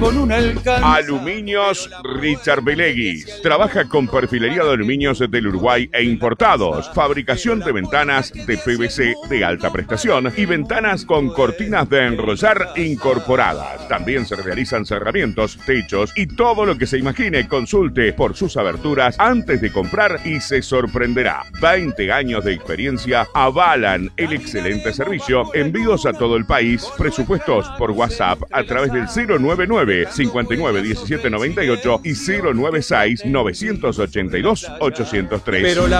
con un alcance. Aluminios Richard Beleguis. Trabaja con perfilería de aluminios del Uruguay e importados. Fabricación de ventanas de PVC de alta prestación y ventanas con cortinas de enrollar incorporadas. También se realizan cerramientos, techos y todo lo que se imagine. Consulte por sus aberturas antes de comprar y se sorprenderá. 20 años de experiencia avalan el excelente servicio. Envíos a todo el país. Presupuestos por WhatsApp a través del 099 59 17 98 y 096 982 803. Pero la